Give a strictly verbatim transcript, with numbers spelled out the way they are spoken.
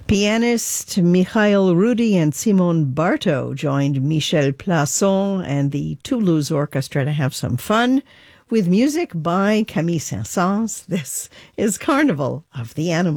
Pianist Mikhail Rudy and Simone Barto joined Michel Plasson and the Toulouse Orchestra to have some fun with music by Camille Saint-Saëns. This is Carnival of the Animals.